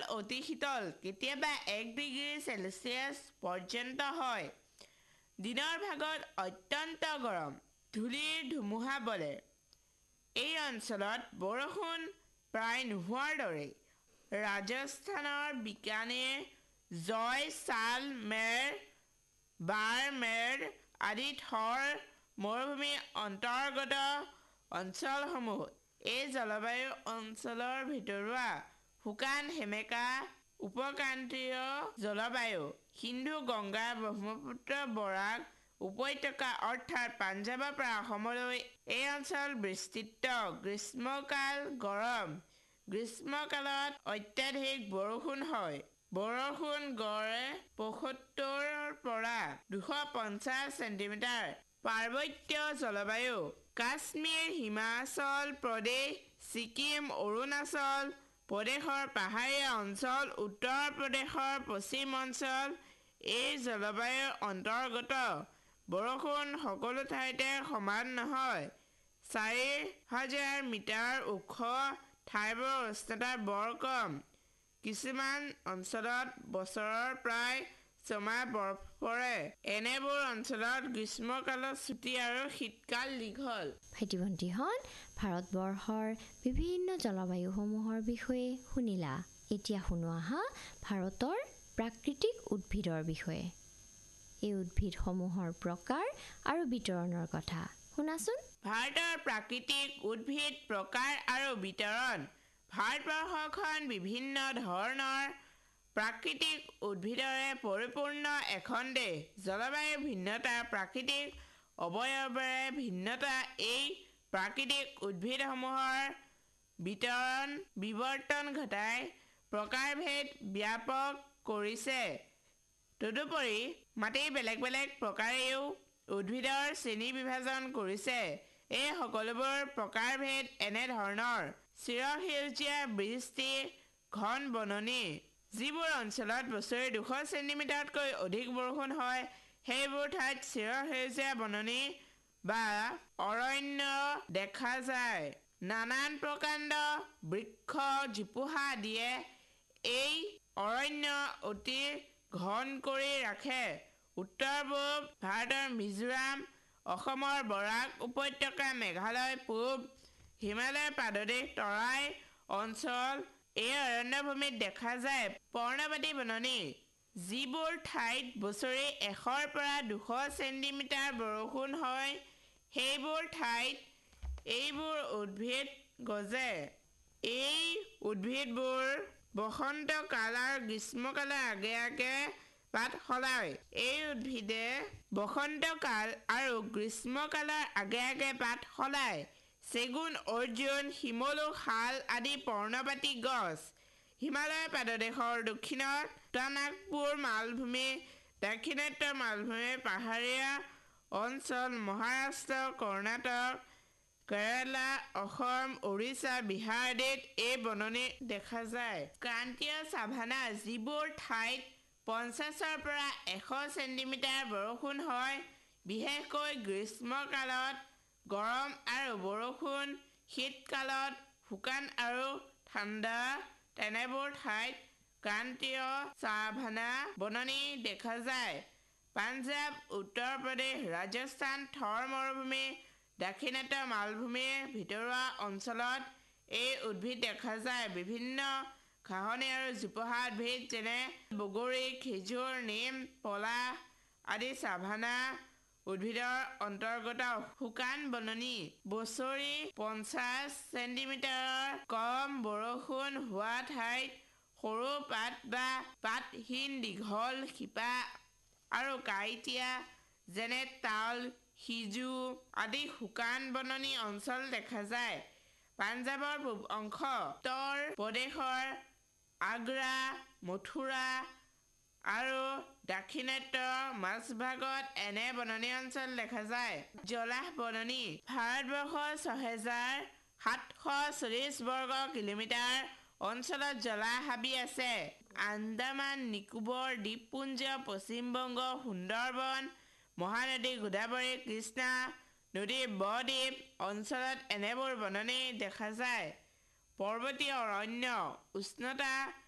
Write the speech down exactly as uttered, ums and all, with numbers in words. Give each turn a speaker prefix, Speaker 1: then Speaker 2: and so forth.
Speaker 1: অতি শীতল কেতিয়াবা এক ডিগ্ৰী সেলসিয়াছ পৰ্যন্ত হয় দিনৰ ভাগত অত্যন্ত গৰম ধূলিৰ ধুমুহা বলে এই অঞ্চলত বৰষুণ প্ৰায় নোহোৱাৰ দৰে ৰাজস্থানৰ বিকানেৰ জয়সালমেৰ বাৰমেৰ আদি থৰ মৰুভূমি অন্তৰ্গত অঞ্চলসমূহ এই জলবায়ু অঞ্চলৰ ভিতৰুৱা শুকান সেমেকা উপক্ৰান্তীয় জলবায়ু সিন্ধু গংগা ব্ৰহ্মপুত্ৰ বৰাক উপত্যকা অৰ্থাৎ পাঞ্জাবৰ পৰা অসমলৈ এই অঞ্চল বিস্তৃত গ্ৰীষ্মকাল গৰম গ্ৰীষ্মকালত অত্যাধিক বৰষুণ হয় বৰষুণ গড়ে পঁয়সত্তৰৰ পৰা দুশ পঞ্চাছ সেণ্টিমিটাৰ পাৰ্বত্য জলবায়ু কাশ্মীৰ হিমাচল প্ৰদেশ ছিকিম অৰুণাচল প্ৰদেশৰ পাহাৰীয়া অঞ্চল উত্তৰ প্ৰদেশৰ পশ্চিম অঞ্চল এই জলবায়ুৰ অন্তৰ্গত বৰষুণ সকলো ঠাইতে সমান নহয় চাৰি হাজাৰ মিটাৰ ওখ ঠাইবোৰৰ উষ্ণতা বৰ কম কিছুমান অঞ্চলত বছৰৰ প্ৰায় ছমাহ বৰফ পৰে এনেবোৰ অঞ্চলত গ্ৰীষ্মকালত ছুটি আৰু শীতকাল দীঘল
Speaker 2: ভাইটি-ভণ্টিহঁত ভাৰতবৰ্ষৰ বিভিন্ন জলবায়ুসমূহৰ বিষয়ে শুনিলা এতিয়া শুনো আহা ভাৰতৰ প্ৰাকৃতিক উদ্ভিদৰ বিষয়ে এই উদ্ভিদসমূহৰ প্ৰকাৰ আৰু বিতৰণৰ কথা শুনাচোন
Speaker 1: ভাৰতৰ প্ৰাকৃতিক উদ্ভিদ প্ৰকাৰ আৰু বিতৰণ ভাৰতবৰ্ষখন বিভিন্ন ধৰণৰ প্ৰাকৃতিক উদ্ভিদৰে পৰিপূৰ্ণ এখন দেশ জলবায়ু ভিন্নতা প্ৰাকৃতিক অৱয়ৱৰে ভিন্নতা এই প্ৰাকৃতিক উদ্ভিদসমূহৰ বিতৰণ বিৱৰ্তন ঘটাই প্ৰকাৰভেদ ব্যাপক কৰিছে তদুপৰি মাটি বেলেগ বেলেগ প্ৰকাৰেও উদ্ভিদৰ শ্ৰেণী বিভাজন কৰিছে এই সকলোবোৰ প্ৰকাৰভেদ এনে ধৰণৰ চিৰসেউজীয়া বৃষ্টি ঘন বননি যিবোৰ অঞ্চলত বছৰি দুশ সেণ্টিমিটাৰতকৈ অধিক বৰষুণ হয় সেইবোৰ ঠাইত চিৰসেউজীয়া বননি বা অৰণ্য দেখা যায় নানান প্ৰকাণ্ড বৃক্ষ জোপোহা দিয়ে এই অৰণ্য অতি ঘন কৰি ৰাখে উত্তৰ পূব ভাৰতৰ মিজোৰাম অসমৰ বৰাক উপত্যকা মেঘালয় পূব হিমালয় পাদদেশ তৰাই অঞ্চল এই অৰণ্যভূমিত দেখা যায় পৰ্ণপাতী বননি যিবোৰ ঠাইত বছৰি এশৰ পৰা দুশ সেণ্টিমিটাৰ বৰষুণ হয় সেইবোৰ ঠাইত এইবোৰ উদ্ভিদ গজে এই উদ্ভিদবোৰ বসন্ত কাল আৰু গ্ৰীষ্মকালৰ আগে আগে পাত সলায় এই উদ্ভিদে বসন্ত কাল আৰু গ্ৰীষ্মকালৰ আগে আগে পাত সলায় চেগুন অৰ্জুন শিমলু শাল আদি পৰ্ণপাতী গছ হিমালয় পাদদেশৰ দক্ষিণত উত্তৰনাগপুৰ মালভূমি দাক্ষিণাত্য মালভূমিৰ পাহাৰীয়া অঞ্চল মহাৰাষ্ট্ৰ কৰ্ণাটক কেৰালা অসম উৰিষ্যা বিহাৰ আদিত এই বননি দেখা যায় ক্ৰান্তীয় সাভানা যিবোৰ ঠাইত পঞ্চাছৰ পৰা এশ সেণ্টিমিটাৰ বৰষুণ হয় বিশেষকৈ গ্ৰীষ্মকালত গৰম আৰু বৰষুণ শীতকালত শুকান আৰু ঠাণ্ডা তেনেবোৰ ঠাইত ক্ৰান্তীয় সাভানা বননি দেখা যায় পাঞ্জাৱ উত্তৰ প্ৰদেশ ৰাজস্থান থৰ মৰুভূমি দাক্ষিণাত্য মালভূমিৰ ভিতৰুৱা অঞ্চলত এই উদ্ভিদ দেখা যায় বিভিন্ন ঘাঁহনি আৰু জোপোহা উদ্ভিদ যেনে বগৰী খেজুৰ নিম পলাশ আদি সাভানা উদ্ভিদৰ অন্তৰ্গত শুকান বননি বছৰি পঞ্চাছ সেণ্টিমিটাৰৰ কম বৰষুণ হোৱা ঠাইত সৰু পাত বা পাতহীন দীঘল শিপা আৰু কাঁইটীয়া যেনে তাল সিজু আদি শুকান বননি অঞ্চল দেখা যায় পাঞ্জাবৰ পূব অংশ উত্তৰ প্ৰদেশৰ আগ্ৰা মথুৰা আৰু দাক্ষিণাত্য মাজভাগত এনে বননি অঞ্চল দেখা যায় জলাহ বননি ভাৰতবৰ্ষৰ ছহেজাৰ সাতশ চল্লিছ বৰ্গ কিলোমিটাৰ অঞ্চলত জলাহ হাবি আছে আন্দামান নিকোবৰ দ্বীপপুঞ্জ পশ্চিমবংগ সুন্দৰবন মহানদী গোদাবৰী কৃষ্ণা নদীৰ ব-দ্বীপ অঞ্চলত এনেবোৰ বননি দেখা যায় পৰ্বতীয় অৰণ্য উষ্ণতা